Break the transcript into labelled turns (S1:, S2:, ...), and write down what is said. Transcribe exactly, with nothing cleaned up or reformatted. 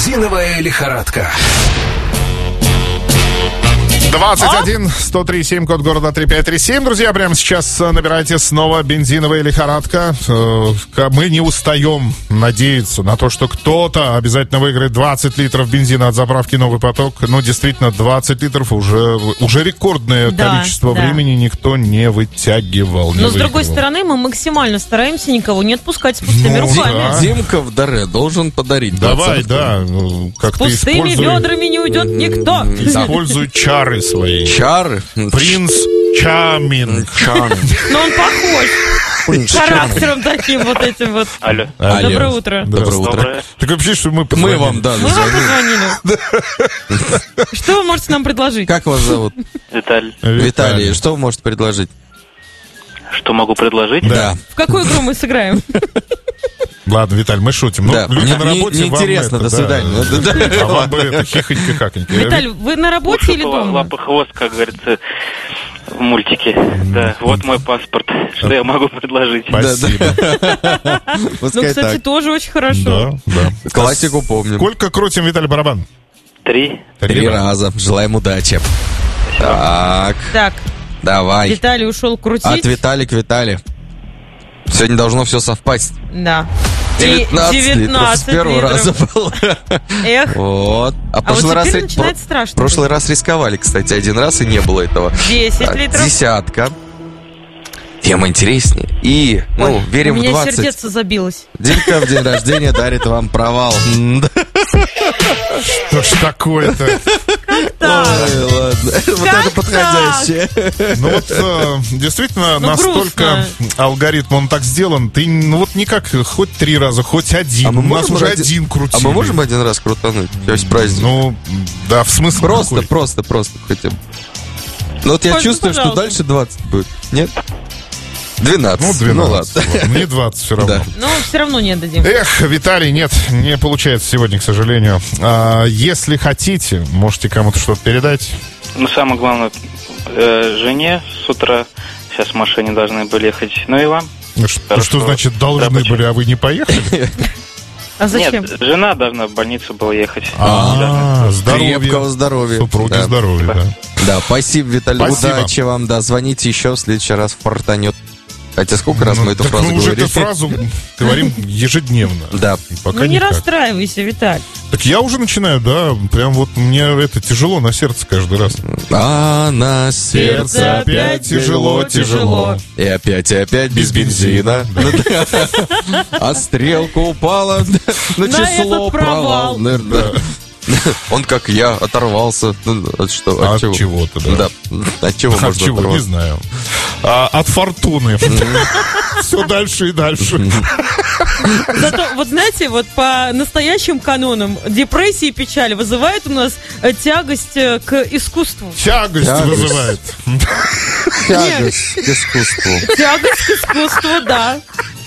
S1: Бензиновая лихорадка.
S2: двадцать один сто три семь, код города три пять три семь. Друзья, прямо сейчас набирайте снова бензиновая лихорадка. Мы не устаем надеяться на то, что кто-то обязательно выиграет двадцать литров бензина от заправки «Новый поток». Ну, действительно, двадцать литров уже, уже рекордное да, количество да. времени никто не вытягивал. Не
S3: Но, с другой стороны, мы максимально стараемся никого не отпускать с пустыми ну, руками.
S4: Да. Димка в даре должен подарить.
S2: Давай, да. Как
S3: с пустыми используй... ведрами не уйдет никто.
S2: Используй чары свои.
S4: Чары?
S2: Принц Чарминг.
S3: Но он похож. Характером таким вот этим вот.
S5: Алло.
S3: Доброе утро.
S4: Доброе утро.
S2: Так вообще, что мы позвонили?
S4: Мы вам, да,
S3: Мы вам позвонили. Что вы можете нам предложить?
S4: Как вас зовут?
S5: Виталий.
S4: Виталий, что вы можете предложить?
S5: Что могу предложить?
S4: Да.
S3: В какую игру мы сыграем?
S2: Ладно, Виталь, мы шутим.
S4: Да.
S2: Ну, люди
S4: не,
S2: на работе,
S4: не, интересно,
S2: это,
S4: до свидания.
S2: Да, да. А вам бы это хихоньки-хаконьки.
S3: Виталь, вы на работе
S5: Ушу,
S3: или дома?
S5: Лапы хвост, как говорится, в мультике. Да, вот мой паспорт. Что я могу предложить?
S2: Спасибо.
S3: Ну, кстати, тоже очень хорошо.
S2: Да, да.
S4: Классику помним.
S2: Сколько крутим, Виталий, барабан?
S5: Три.
S4: Три раза. Желаем удачи. Так.
S3: Так.
S4: Давай.
S3: Виталий ушел крутить.
S4: От Виталия к Виталию. Сегодня должно все совпасть.
S3: Да.
S4: девятнадцать литров с первого раза было.
S3: Эх.
S4: Вот. А,
S3: а
S4: прошлый
S3: вот
S4: раз
S3: начинает про... страшно.
S4: прошлый раз рисковали, кстати, один раз и не было этого.
S3: десять
S4: так,
S3: литров.
S4: Десятка. Тема интереснее. И, ну,
S3: Ой,
S4: верим
S3: у меня
S4: в двадцать.
S3: сердце забилось.
S4: Димка в день рождения дарит вам провал.
S2: Что ж такое-то?
S3: Как так?
S4: Ой, ладно. Вот это подходящее.
S2: Ну вот, действительно, настолько алгоритм, он так сделан, ты, ну вот никак, хоть три раза, хоть один. У нас уже один крутили.
S4: А мы можем один раз крутануть? Весь праздник.
S2: Ну, да, в смысле
S4: Просто, просто, просто хотя бы. Ну вот я чувствую, что дальше двадцать будет. Нет? двенадцать.
S2: Ну, двенадцать. Ну, ладно. Мне двадцать все равно.
S4: Да.
S3: Но все равно не отдадим.
S2: Эх, Виталий, нет, не получается сегодня, к сожалению. А, если хотите, можете кому-то что-то передать.
S5: Ну, самое главное, э, жене с утра. Сейчас в машине должны были ехать. Ну и вам.
S2: Что, что значит должны
S5: рабочий.
S2: были, а вы не поехали?
S3: А зачем?
S5: Нет, жена должна в больницу была ехать.
S2: А, здоровья.
S4: Крепкого здоровья.
S2: Супруги
S4: Да.
S2: здоровья, да.
S4: Да, спасибо, Виталий.
S2: Спасибо.
S4: Удачи вам, да. Звоните еще, в следующий раз фортанет. Хотя сколько раз
S2: Ну,
S4: мы эту
S2: так
S4: фразу
S2: мы уже
S4: говорили?
S2: эту фразу говорим ежедневно.
S4: Да.
S2: И пока
S3: Ну не
S2: никак.
S3: расстраивайся, Виталь.
S2: Так я уже начинаю, да. Прям вот мне это тяжело на сердце каждый раз.
S4: А на сердце
S2: опять тяжело, тяжело.
S4: И опять, и опять без бензина. А стрелка упала на число
S3: этот провал.
S4: провал. Он, как я, оторвался. Ну, От что?
S2: От
S4: От чего?
S2: чего-то, да.
S4: От чего
S2: От
S4: можно
S2: чего, не
S4: оторваться?
S2: знаю. А, от фортуны. Все дальше и дальше.
S3: Зато, вот знаете, вот по настоящим канонам депрессия и печаль вызывает у нас э, тягость э, к искусству.
S2: Тягость
S4: Тягость.
S2: вызывает.
S4: Тягость к искусству.
S3: Тягость к искусству, да.